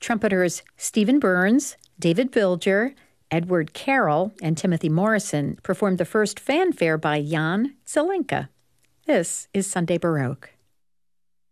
Trumpeters Stephen Burns, David Bilger, Edward Carroll, and Timothy Morrison performed the first fanfare by Jan Zelenka. This is Sunday Baroque.